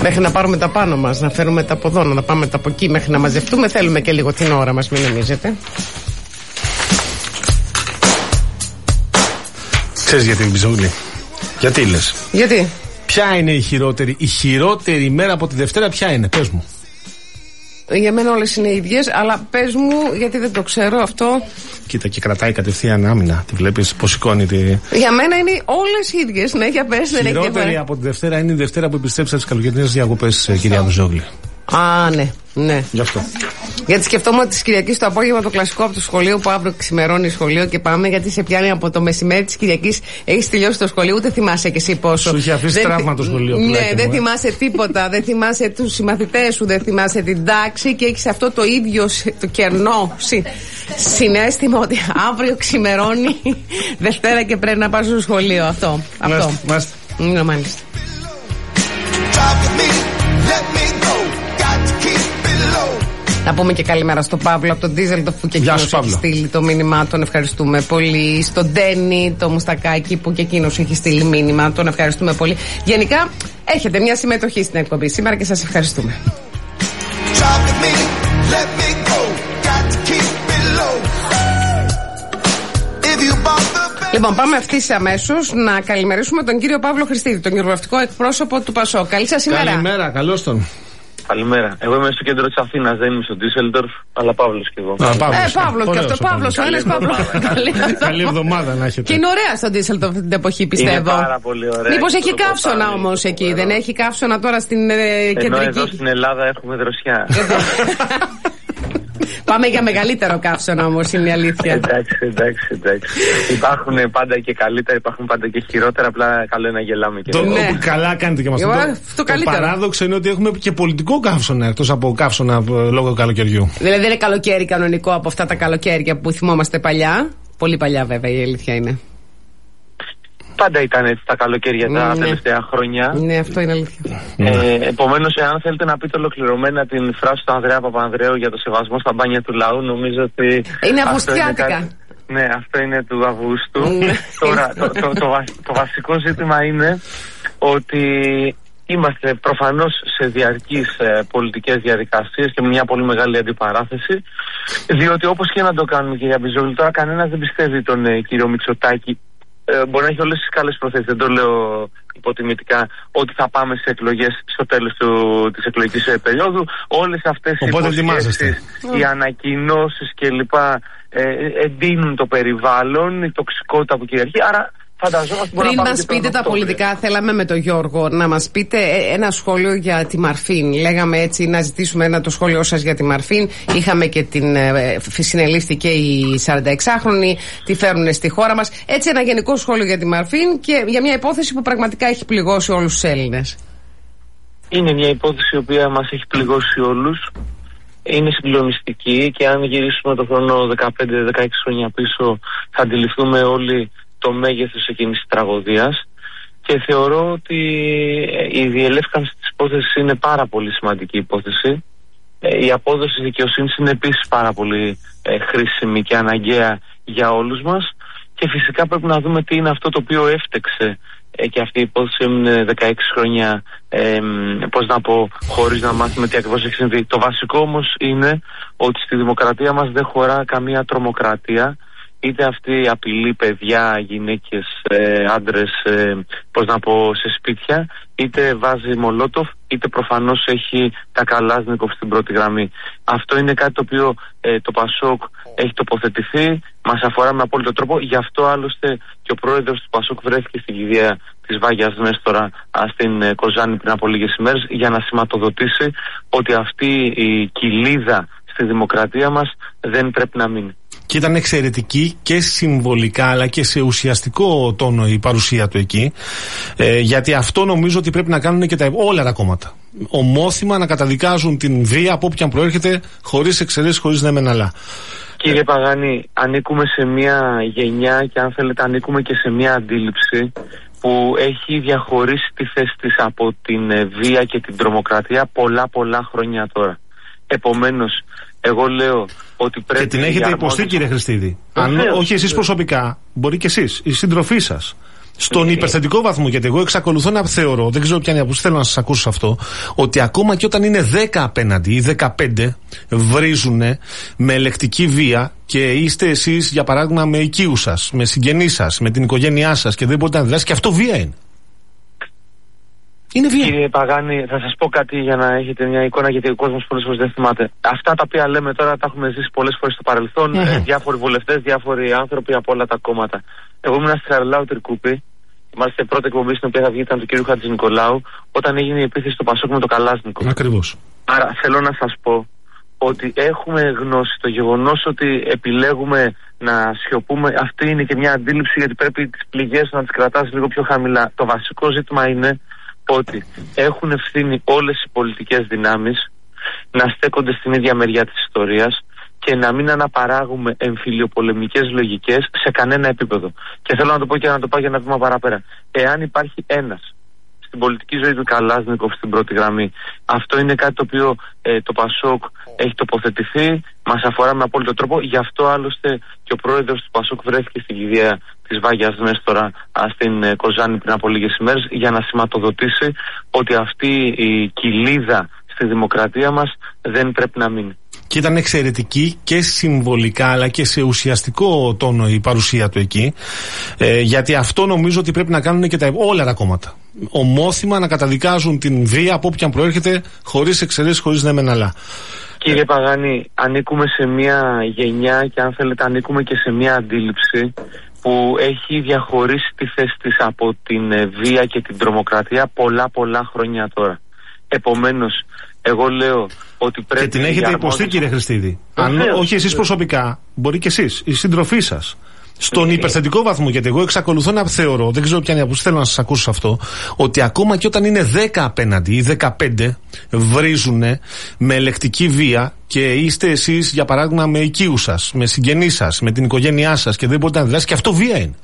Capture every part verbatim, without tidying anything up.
Μέχρι να πάρουμε τα πάνω μας, να φέρουμε τα από εδώ, να πάμε τα από εκεί, μέχρι να μαζευτούμε, θέλουμε και λίγο την ώρα μας, μην νομίζετε. Ξέρεις γιατί, Μπιζόγλη? Γιατί λες? Γιατί? Ποια είναι η χειρότερη, η χειρότερη ημέρα από τη Δευτέρα, ποια είναι, πες μου. Για μένα όλες είναι ίδιες, αλλά πες μου, γιατί δεν το ξέρω αυτό. Κοίτα, και κρατάει κατευθείαν άμυνα. Τη βλέπεις πως σηκώνει τη. Για μένα είναι όλες οι ίδιες. Ναι, για πες, δεν έχει διαφορά. Η χειρότερη από τη Δευτέρα είναι η Δευτέρα που επιστρέψα στις καλοκαιρινές διακοπές, κυρία Μπιζόγλη. Α, ναι, ναι. Γι' αυτό. Γιατί σκεφτόμουν τη Κυριακή το απόγευμα το κλασικό από το σχολείο που αύριο ξημερώνει σχολείο και πάμε, γιατί σε πιάνει από το μεσημέρι τη Κυριακή. Έχει τελειώσει το σχολείο, ούτε θυμάσαι κι εσύ πόσο. Σου είχε αφήσει τραύμα το σχολείο. Ναι, δεν θυμάσαι τίποτα. Δεν θυμάσαι του συμμαθητές σου, δεν θυμάσαι την τάξη και έχει αυτό το ίδιο το κενό συ, συναίσθημα ότι αύριο ξημερώνει Δευτέρα και πρέπει να πας στο σχολείο. Αυτό. Αυτό. Μάστε. Ναι, μάλιστα. Να πούμε και καλημέρα στον Παύλο από τον Ντίζελντοφ που και εκείνος έχει στείλει το μήνυμά. Τον ευχαριστούμε πολύ. Στον Ντένι, το Μουστακάκι που και εκείνος έχει στείλει μήνυμα. Τον ευχαριστούμε πολύ. Γενικά έχετε μια συμμετοχή στην εκπομπή σήμερα και σας ευχαριστούμε. Λοιπόν, πάμε ευθύς αμέσως να καλημερίσουμε τον κύριο Παύλο Χριστίδη, τον κοινοβουλευτικό εκπρόσωπο του ΠΑΣΟΚ. Καλή σας ημέρα. Καλημέρα, καλώς τον. Καλημέρα. Εγώ είμαι στο κέντρο της Αθήνας, δεν είμαι στο Ντίσελντορφ, αλλά Παύλος κι εγώ. Α, Παύλος, ε, Παύλος κι αυτό. Παύλος, ο ένας Παύλος. Καλή εβδομάδα να έχετε. Και είναι ωραία στο Ντίσελντορφ την εποχή, πιστεύω. Είναι πάρα πολύ ωραία. Μήπως έχει καύσωνα όμως εκεί, δεν έχει καύσωνα τώρα στην ε, κεντρική. Ενώ εδώ στην Ελλάδα έχουμε δροσιά. Πάμε για μεγαλύτερο καύσωνα όμως, είναι η αλήθεια. Εντάξει, εντάξει, εντάξει. Υπάρχουν πάντα και καλύτερα, υπάρχουν πάντα και χειρότερα. Απλά καλό είναι να γελάμε και το, ναι. Καλά κάνετε και μας το, το, το παράδοξο είναι ότι έχουμε και πολιτικό καύσωνα εκτός από καύσωνα λόγω καλοκαιριού. Δηλαδή δεν είναι καλοκαίρι κανονικό από αυτά τα καλοκαίρια που θυμόμαστε παλιά. Πολύ παλιά βέβαια, η αλήθεια είναι. Πάντα ήταν έτσι τα καλοκαίρια τα ναι. τελευταία χρόνια. Ναι, αυτό είναι αλήθεια. Ε, Επομένως, εάν θέλετε να πείτε ολοκληρωμένα την φράση του Ανδρέα Παπανδρέου για το σεβασμό στα μπάνια του λαού, νομίζω ότι. Είναι αυγουστιάτικα. Είναι... Ναι, αυτό είναι του Αυγούστου. Τώρα, το, το, το, το, το βασικό ζήτημα είναι ότι είμαστε προφανώς σε διαρκείς ε, πολιτικές διαδικασίες και με μια πολύ μεγάλη αντιπαράθεση. Διότι όπως και να το κάνουμε, κυρία Μπιζόγλη, τώρα κανένας δεν πιστεύει τον ε, κύριο Μητσοτάκη. Ε, μπορεί να έχει όλες τις καλές προθέσεις, δεν το λέω υποτιμητικά, ότι θα πάμε σε εκλογές στο τέλος του, της εκλογικής περίοδου. Όλες αυτές οι υποσχέσεις, οι ανακοινώσεις κλπ. Ε, εντείνουν το περιβάλλον, η τοξικότητα που κυριαρχεί. Άρα φανταζόμαστε. Πριν μας πείτε τα πολιτικά, θέλαμε με τον Γιώργο να μας πείτε ένα σχόλιο για τη Μαρφίν. Λέγαμε έτσι να ζητήσουμε ένα το σχόλιο σας για τη Μαρφίν. Είχαμε και την ε, συνελήφθηκε η σαρανταεξάχρονη, τη φέρουν στη χώρα μας. Έτσι ένα γενικό σχόλιο για τη Μαρφίν και για μια υπόθεση που πραγματικά έχει πληγώσει όλους τους Έλληνες. Είναι μια υπόθεση η οποία μας έχει πληγώσει όλους. Είναι συγκλονιστική και αν γυρίσουμε το χρόνο δεκαπέντε δεκαέξι χρόνια πίσω θα αντιληφθούμε όλοι το μέγεθος εκείνης της τραγωδίας και θεωρώ ότι η διελεύκανση της υπόθεσης είναι πάρα πολύ σημαντική υπόθεση. Η απόδοση της δικαιοσύνης είναι επίσης πάρα πολύ χρήσιμη και αναγκαία για όλους μας και φυσικά πρέπει να δούμε τι είναι αυτό το οποίο έφτεξε και αυτή η υπόθεση έμεινε δεκαέξι χρόνια ε, πώς να πω, χωρίς να μάθουμε τι ακριβώς έχει συμβεί. Το βασικό όμως είναι ότι στη δημοκρατία μας δεν χωρά καμία τρομοκρατία, είτε αυτή απειλεί παιδιά, γυναίκες, ε, άντρες, ε, πώς να πω, σε σπίτια, είτε βάζει μολότοφ, είτε προφανώς έχει τα καλάζνικοφ στην πρώτη γραμμή. Αυτό είναι κάτι το οποίο ε, το ΠΑΣΟΚ έχει τοποθετηθεί, μας αφορά με απόλυτο τρόπο, γι' αυτό άλλωστε και ο πρόεδρος του ΠΑΣΟΚ βρέθηκε στην κηδεία της Βάγιας Νέστορα στην ε, Κοζάνη πριν από λίγες ημέρες για να σηματοδοτήσει ότι αυτή η κοιλίδα στη δημοκρατία μας δεν πρέπει να μείνει. Και ήταν εξαιρετική και συμβολικά αλλά και σε ουσιαστικό τόνο η παρουσία του εκεί, ε, γιατί αυτό νομίζω ότι πρέπει να κάνουν και τα, όλα τα κόμματα. Ομόθυμα να καταδικάζουν την βία από όποιαν προέρχεται, χωρίς εξαιρέσεις, χωρίς ναι μεν αλλά. Κύριε Παγάνη, ανήκουμε σε μια γενιά και αν θέλετε ανήκουμε και σε μια αντίληψη που έχει διαχωρίσει τη θέση της από την βία και την τρομοκρατία πολλά πολλά χρόνια τώρα. Επομένως, εγώ λέω ότι πρέπει. Και την έχετε υποστεί, κύριε Χριστίδη. Αν όχι εσείς προσωπικά, μπορεί και εσείς, οι σύντροφοί σας. Στον υπερθετικό βαθμό, γιατί εγώ εξακολουθώ να θεωρώ, δεν ξέρω ποια είναι η άποψη, θέλω να σας ακούσω αυτό, ότι ακόμα και όταν είναι δέκα απέναντι ή δεκαπέντε, βρίζουνε με ελεκτική βία και είστε εσείς, για παράδειγμα, με οικείους σας, με συγγενείς σας, με την οικογένειά σας και δεν μπορείτε να διδάσκετε, και αυτό βία είναι. Είναι βία. Κύριε Παγάνη, θα σας πω κάτι για να έχετε μια εικόνα, γιατί ο κόσμος πολλές φορές δεν θυμάται. Αυτά τα οποία λέμε τώρα τα έχουμε ζήσει πολλές φορές στο παρελθόν, mm-hmm. ε, διάφοροι βουλευτές, διάφοροι άνθρωποι από όλα τα κόμματα. Εγώ ήμουν στη Χαριλάου Τρικούπη, μάλιστα η πρώτη εκπομπή στην οποία θα βγει ήταν του κ. Χατζηνικολάου, όταν έγινε η επίθεση στο Πασόκ με το Καλάσνικο. Ακριβώς. Άρα θέλω να σας πω ότι έχουμε γνώση, το γεγονός ότι επιλέγουμε να σιωπούμε, αυτή είναι και μια αντίληψη, γιατί πρέπει τις πληγές να τις κρατάς λίγο πιο χαμηλά. Το βασικό ζήτημα είναι ότι έχουν ευθύνη όλες οι πολιτικές δυνάμεις να στέκονται στην ίδια μεριά της ιστορίας και να μην αναπαράγουμε εμφυλιοπολεμικές λογικές σε κανένα επίπεδο. Και θέλω να το πω και να το πάω για ένα βήμα παραπέρα. Εάν υπάρχει ένας στην πολιτική ζωή του Καλάσνικοφ στην πρώτη γραμμή, αυτό είναι κάτι το οποίο ε, το Πασόκ έχει τοποθετηθεί, μας αφορά με απόλυτο τρόπο. Γι' αυτό άλλωστε και ο πρόεδρος του Πασόκ βρέθηκε στην κηδεία της Βάγιας Νέστορα στην ε, Κοζάνη πριν από λίγες ημέρες, για να σηματοδοτήσει ότι αυτή η κοιλίδα στη δημοκρατία μας δεν πρέπει να μείνει. Και ήταν εξαιρετική και συμβολικά αλλά και σε ουσιαστικό τόνο η παρουσία του εκεί, ε, γιατί αυτό νομίζω ότι πρέπει να κάνουν και τα, όλα τα κόμματα. Ομόθυμα να καταδικάζουν την βία από όποιαν προέρχεται, χωρίς εξαιρέσεις, χωρίς ναι μεν αλλά. Κύριε Παγάνη, ανήκουμε σε μια γενιά και αν θέλετε ανήκουμε και σε μια αντίληψη που έχει διαχωρίσει τη θέση της από την βία και την τρομοκρατία πολλά πολλά χρόνια τώρα. Επομένως, εγώ λέω ότι πρέπει. Και την έχετε υποστεί, μόνος... κύριε Χριστίδη. Αν όχι εσείς προσωπικά, μπορεί και εσείς, η συντροφή σας. Στον υπερθετικό βαθμό, γιατί εγώ εξακολουθώ να θεωρώ, δεν ξέρω ποια είναι η άποψη, θέλω να σας ακούσω αυτό, ότι ακόμα και όταν είναι δέκα απέναντι ή δεκαπέντε, βρίζουνε με ελεκτική βία και είστε εσείς, για παράδειγμα, με οικείους σας, με συγγενείς σας, με την οικογένειά σας και δεν μπορείτε να διδάσκετε, και αυτό βία είναι.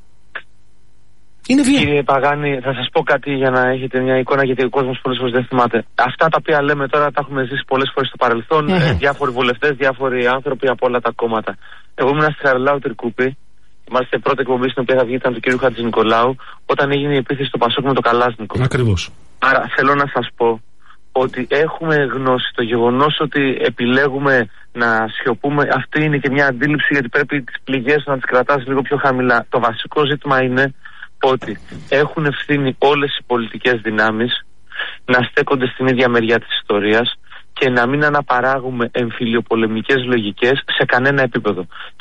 Είναι βία. Κύριε Παγάνη, θα σας πω κάτι για να έχετε μια εικόνα, γιατί ο κόσμος πολλές φορές δεν θυμάται. Αυτά τα οποία λέμε τώρα τα έχουμε ζήσει πολλές φορές στο παρελθόν, mm-hmm. ε, διάφοροι βουλευτές, διάφοροι άνθρωποι από όλα τα κόμματα. Εγώ ήμουν στη Χαριλάου Τρικούπη, μάλιστα η πρώτη εκπομπή στην οποία θα βγει ήταν του κ. Χατζηνικολάου, όταν έγινε η επίθεση στο Πασόκ με το Καλάσνικο. Ακριβώς. Άρα θέλω να σας πω ότι έχουμε γνώση, το γεγονός ότι επιλέγουμε να σιωπούμε, αυτή είναι και μια αντίληψη, γιατί πρέπει τις πληγές να τις κρατάς λίγο πιο χαμηλά. Το βασικό ζήτημα είναι ότι έχουν ευθύνη όλες οι πολιτικές δυνάμεις να στέκονται στην ίδια μεριά της ιστορίας και να μην αναπαράγουμε εμφυλιοπολεμικές λογικές σε κανένα επίπεδο.